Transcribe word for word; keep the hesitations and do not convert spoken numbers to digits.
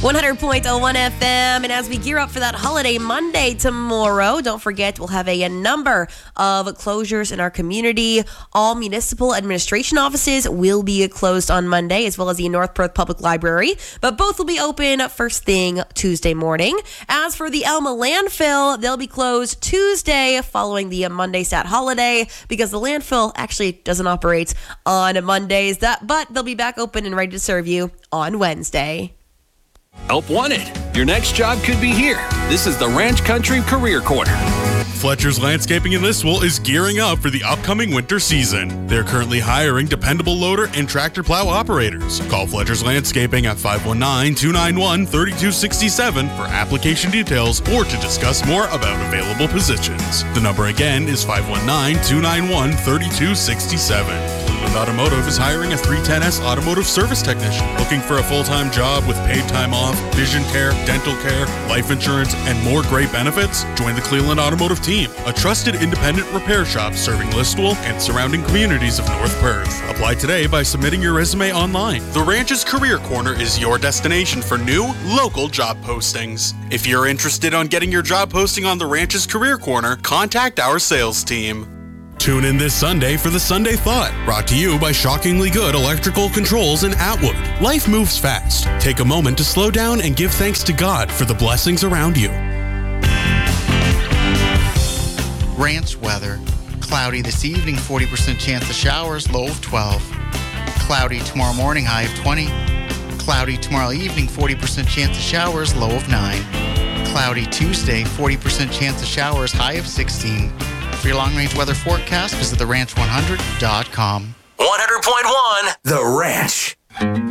one hundred point one F M. And as we gear up for that holiday Monday tomorrow, don't forget we'll have a, a number of closures in our community. All municipal administration offices will be closed on Monday, as well as the North Perth Public Library. But both will be open first thing Tuesday morning. As for the Alma landfill, they'll be closed Tuesday following the Monday Sat holiday because the landfill actually doesn't operate on Mondays. That, but they'll be back open and ready to serve you on Wednesday. Help wanted. Your next job could be here. This is the Ranch Country Career Corner. Fletcher's Landscaping in Listowel is gearing up for the upcoming winter season. They're currently hiring dependable loader and tractor plow operators. Call Fletcher's Landscaping at five one nine, two nine one, three two six seven for application details or to discuss more about available positions. The number again is five one nine, two nine one, three two six seven. Cleveland Automotive is hiring a three ten S automotive service technician. Looking for a full-time job with paid time off, vision care, dental care, life insurance, and more great benefits? Join the Cleveland Automotive team, a trusted independent repair shop serving Listowel and surrounding communities of North Perth. Apply today by submitting your resume online. The Ranch's Career Corner is your destination for new, local job postings. If you're interested in getting your job posting on the Ranch's Career Corner, contact our sales team. Tune in this Sunday for the Sunday Thought, brought to you by Shockingly Good Electrical Controls in Atwood. Life moves fast. Take a moment to slow down and give thanks to God for the blessings around you. Ranch weather. Cloudy this evening, forty percent chance of showers, low of twelve. Cloudy tomorrow morning, high of twenty. Cloudy tomorrow evening, forty percent chance of showers, low of nine. Cloudy Tuesday, forty percent chance of showers, high of sixteen. For your long-range weather forecast, visit the ranch one hundred dot com. one hundred point one The Ranch.